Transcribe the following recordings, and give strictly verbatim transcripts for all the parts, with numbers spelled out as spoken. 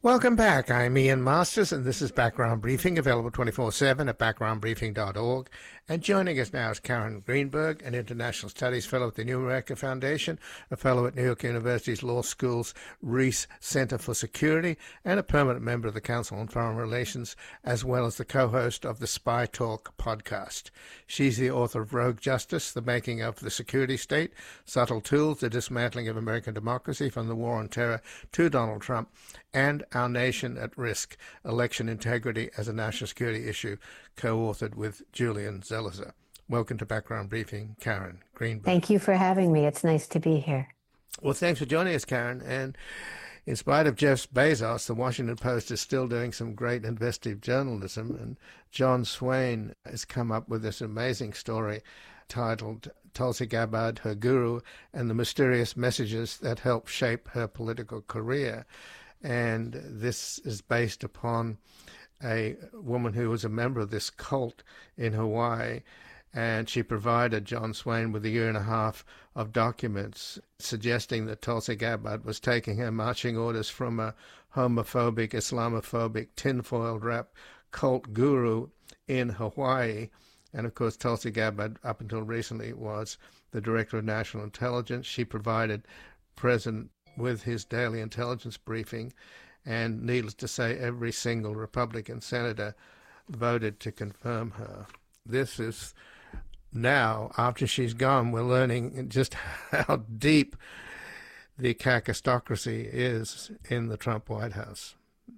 Welcome back. I'm Ian Masters, and this is Background Briefing, available twenty-four seven at background briefing dot org. And joining us now is Karen Greenberg, an International Studies Fellow at the New America Foundation, a Fellow at New York University's Law School's Reese Center for Security, and a permanent member of the Council on Foreign Relations, as well as the co-host of the Spy Talk podcast. She's the author of Rogue Justice, The Making of the Security State, Subtle Tools, The Dismantling of American Democracy from the War on Terror to Donald Trump, and Our Nation at Risk, Election Integrity as a National Security Issue, co-authored with Julian Zelizer. Welcome to Background Briefing, Karen Greenberg. Thank you for having me. It's nice to be here. Well, thanks for joining us, Karen. And in spite of Jeff Bezos, the Washington Post is still doing some great investigative journalism, and John Swain has come up with this amazing story titled Tulsi Gabbard, Her Guru, and the Mysterious Messages That Helped Shape Her Political Career. And this is based upon a woman who was a member of this cult in Hawaii, and she provided John Swain with a year and a half of documents suggesting that Tulsi Gabbard was taking her marching orders from a homophobic, Islamophobic, tinfoil wrap cult guru in Hawaii. And of course, Tulsi Gabbard, up until recently, was the Director of National Intelligence. She provided President with his daily intelligence briefing, and needless to say, every single Republican senator voted to confirm her. This is now, after she's gone, we're learning just how deep the kakistocracy is in the Trump White House.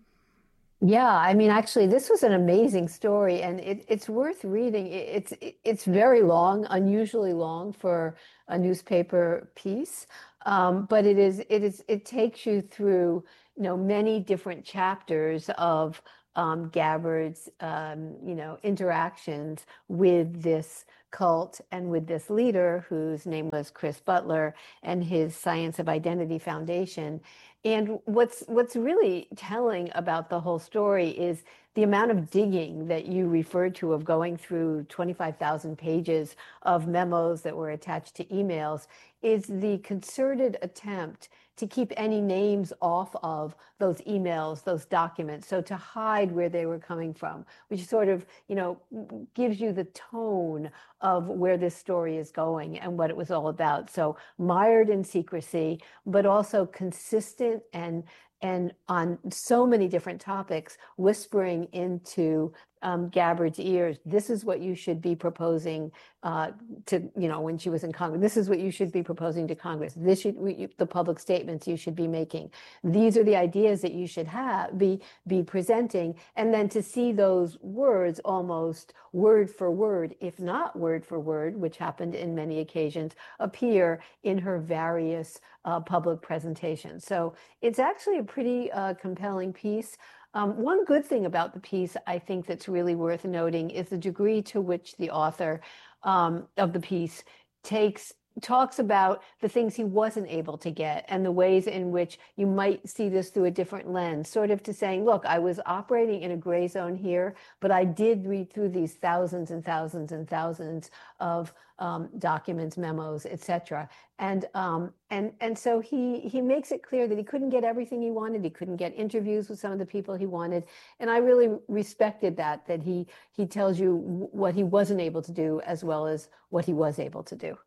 Yeah, I mean, actually, this was an amazing story, and it, it's worth reading. It, it's it's very long, unusually long for a newspaper piece, um, but it is it is it takes you through, you know, many different chapters of um, Gabbard's um, you know interactions with this cult and with this leader whose name was Chris Butler, and his Science of Identity Foundation. And what's what's really telling about the whole story is the amount of digging that you referred to, of going through twenty-five thousand pages of memos that were attached to emails, is the concerted attempt to keep any names off of those emails, those documents, so to hide where they were coming from, which sort of, you know, gives you the tone of where this story is going and what it was all about. So mired in secrecy, but also consistent and and on so many different topics, whispering into um, Gabbard's ears, this is what you should be proposing uh, to, you know, when she was in Congress. This is what you should be proposing to Congress. This should we, the public statements you should be making. These are the ideas that you should have be be presenting, and then to see those words almost word for word, if not word for word, which happened in many occasions, appear in her various uh, public presentations. So it's actually a pretty uh, compelling piece. Um, one good thing about the piece, I think, that's really worth noting is the degree to which the author um, of the piece takes talks about the things he wasn't able to get and the ways in which you might see this through a different lens, sort of to saying, look, I was operating in a gray zone here, but I did read through these thousands and thousands and thousands of um, documents, memos, et cetera. And um, and and so he he makes it clear that he couldn't get everything he wanted. He couldn't get interviews with some of the people he wanted. And I really respected that, that he he tells you what he wasn't able to do as well as what he was able to do.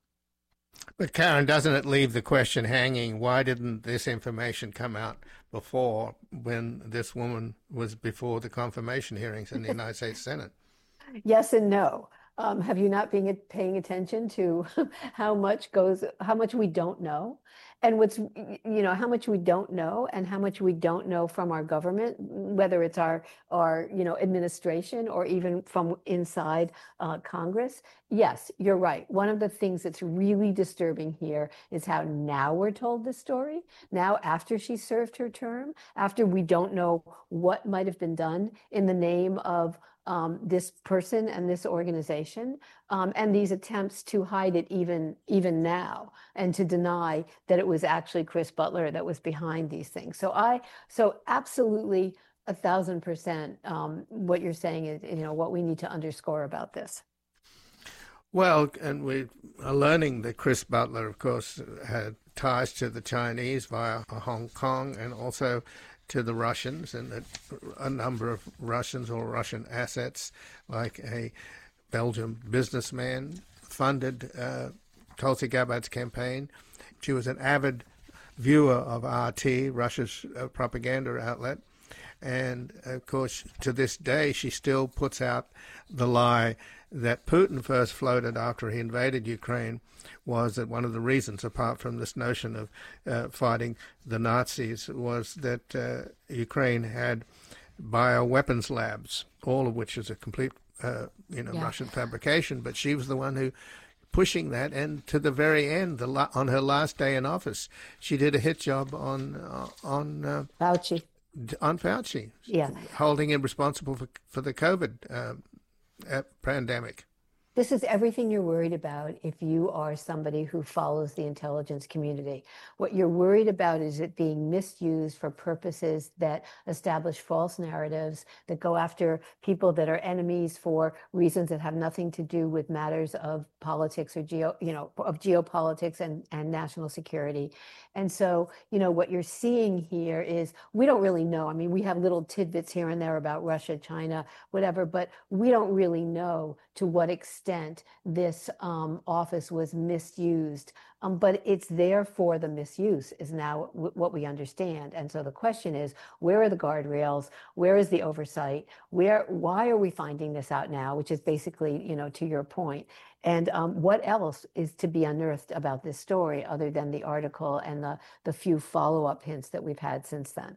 But Karen, doesn't it leave the question hanging, why didn't this information come out before, when this woman was before the confirmation hearings in the United States Senate? Yes and no. Um, have you not been paying attention to how much goes, how much we don't know? And what's, you know, how much we don't know and how much we don't know from our government, whether it's our, our you know, administration or even from inside uh, Congress. Yes, you're right. One of the things that's really disturbing here is how now we're told this story. Now, after she served her term, after we don't know what might have been done in the name of um, this person and this organization, um, and these attempts to hide it even, even now, and to deny that it was actually Chris Butler that was behind these things. So I, so absolutely a thousand percent um, what you're saying is, you know, what we need to underscore about this. Well, and we are learning that Chris Butler, of course, had ties to the Chinese via Hong Kong, and also to the Russians, and that a number of Russians or Russian assets, like a Belgian businessman, funded uh, Tulsi Gabbard's campaign. She was an avid viewer of R T, Russia's uh, propaganda outlet. And, of course, to this day, she still puts out the lie that Putin first floated after he invaded Ukraine, was that one of the reasons, apart from this notion of uh, fighting the Nazis, was that uh, Ukraine had bioweapons labs, all of which is a complete, uh, you know, yeah. Russian fabrication. But she was the one who pushing that, and to the very end, the la- on her last day in office, she did a hit job on uh, on uh, Fauci. On Fauci, yeah, holding him responsible for for the COVID uh, pandemic. This is everything you're worried about if you are somebody who follows the intelligence community. What you're worried about is it being misused for purposes that establish false narratives, that go after people that are enemies for reasons that have nothing to do with matters of politics or geo, you know, of geopolitics and, and national security. And so, you know, what you're seeing here is we don't really know. I mean, we have little tidbits here and there about Russia, China, whatever, but we don't really know to what extent this um, office was misused. Um, but it's there for the misuse is now w- what we understand. And so the question is, where are the guardrails? Where is the oversight? Where, why are we finding this out now? Which is basically, you know, to your point. And um, what else is to be unearthed about this story other than the article and the, the few follow-up hints that we've had since then?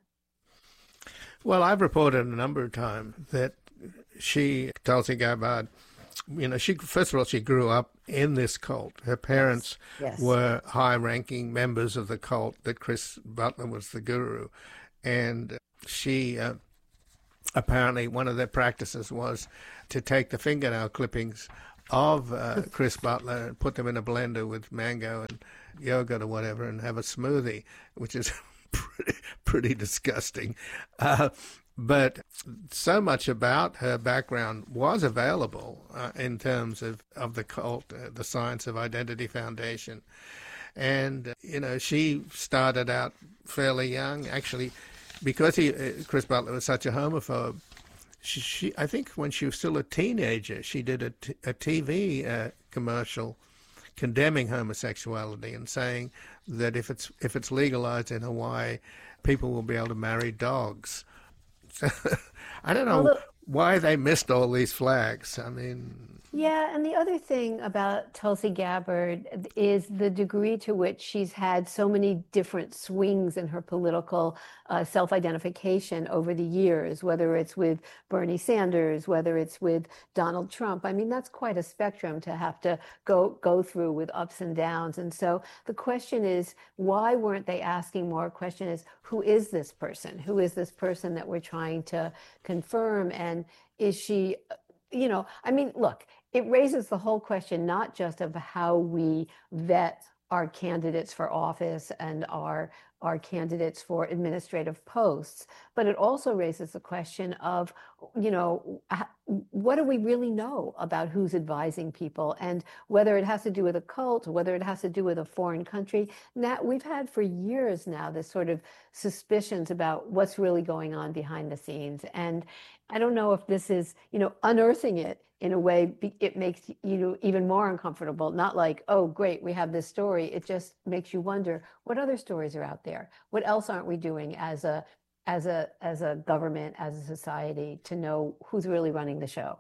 Well, I've reported a number of times that she, Tulsi Gabbard, you know, she first of all, she grew up in this cult. Her parents yes. Yes. were high-ranking members of the cult, that Chris Butler was the guru. And she, uh, apparently, one of their practices was to take the fingernail clippings of uh, Chris Butler and put them in a blender with mango and yogurt or whatever and have a smoothie, which is pretty, pretty disgusting. Uh, but so much about her background was available uh, in terms of, of the cult, uh, the Science of Identity Foundation. And, uh, you know, she started out fairly young, actually, because he, uh, Chris Butler was such a homophobe. She, she, I think when she was still a teenager, she did a, t- a T V uh, commercial condemning homosexuality and saying that if it's if it's legalized in Hawaii, people will be able to marry dogs. So, I don't know Although, why they missed all these flags. I mean... Yeah, and the other thing about Tulsi Gabbard is the degree to which she's had so many different swings in her political uh, self-identification over the years, whether it's with Bernie Sanders, whether it's with Donald Trump. I mean, that's quite a spectrum to have to go go through with ups and downs. And so the question is, why weren't they asking more? Question is, who is this person? Who is this person that we're trying to confirm? And is she, you know, I mean, look, it raises the whole question, not just of how we vet our candidates for office and our, our candidates for administrative posts, but it also raises the question of, you know, what do we really know about who's advising people, and whether it has to do with a cult, whether it has to do with a foreign country. Now, we've had for years now this sort of suspicions about what's really going on behind the scenes. And I don't know if this is, you know, unearthing it in a way, it makes you even more uncomfortable. Not like, oh, great, we have this story. It just makes you wonder, what other stories are out there? What else aren't we doing as a as a as a government, as a society, to know who's really running the show?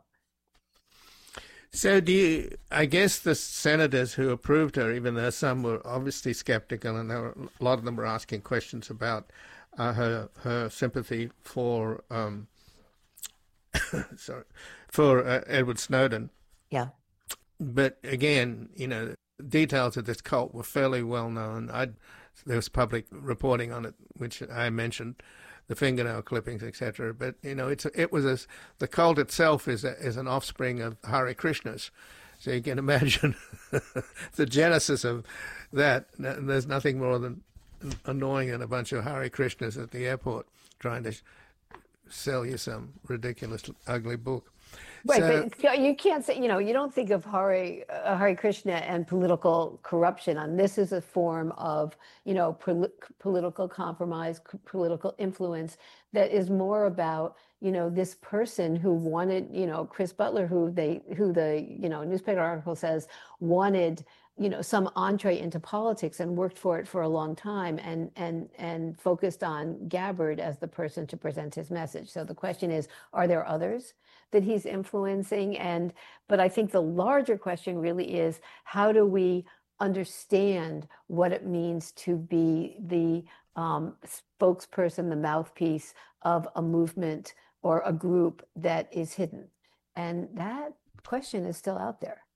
So do you, I guess the senators who approved her, even though some were obviously skeptical, and there were, a lot of them were asking questions about uh, her her sympathy for um, sorry, for uh, Edward Snowden. Yeah. But again, you know, details of this cult were fairly well known. I'd, there was public reporting on it, which I mentioned, the fingernail clippings, et cetera. But you know, it's it was a, the cult itself is a, is an offspring of Hare Krishnas, so you can imagine the genesis of that. There's nothing more than annoying than a bunch of Hare Krishnas at the airport trying to sell you some ridiculous, ugly book. Right, So, but you can't say, you know, you don't think of Hare, uh, Hare Krishna and political corruption on this is a form of, you know, pol political compromise, c- political influence that is more about, you know, this person who wanted, you know, Chris Butler, who they, who the, you know, newspaper article says wanted, you know, some entree into politics and worked for it for a long time and and and focused on Gabbard as the person to present his message. So the question is, are there others that he's influencing? And but I think the larger question really is, how do we understand what it means to be the um, spokesperson, the mouthpiece of a movement or a group that is hidden? And that question is still out there.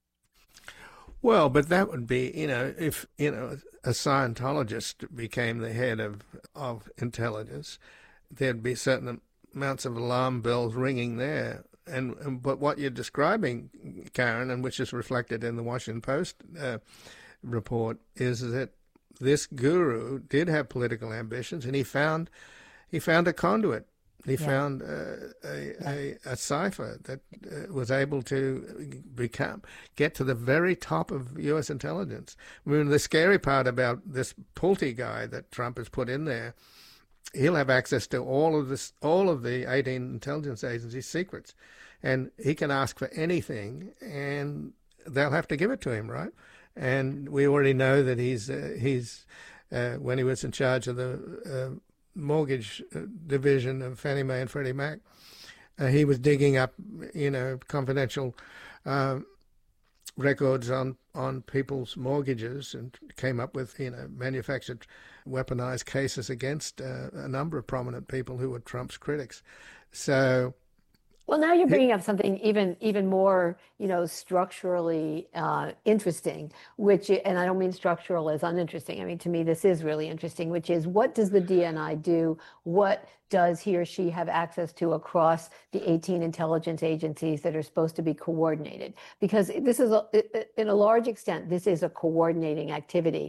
well, but that would be, you know, if, you know, a Scientologist became the head of, of intelligence, there'd be certain amounts of alarm bells ringing there. And, and but what you're describing, Karen, and which is reflected in the Washington Post uh, report, is that this guru did have political ambitions, and he found he found a conduit. He Yeah. found uh, a, a a cipher that uh, was able to become get to the very top of U S intelligence. I mean, the scary part about this Pulte guy that Trump has put in there, he'll have access to all of this, all of the eighteen intelligence agencies' secrets, and he can ask for anything, and they'll have to give it to him, right? And we already know that he's uh, he's uh, when he was in charge of the uh, mortgage uh, division of Fannie Mae and Freddie Mac, uh, he was digging up, you know, confidential uh, records on on people's mortgages and came up with, you know, manufactured weaponized cases against uh, a number of prominent people who were Trump's critics. So, Well, now you're he, bringing up something even even more, you know, structurally uh, interesting, which, and I don't mean structural as uninteresting. I mean, to me, this is really interesting, which is what does the D N I do? What does he or she have access to across the eighteen intelligence agencies that are supposed to be coordinated? Because this is, a, in a large extent, this is a coordinating activity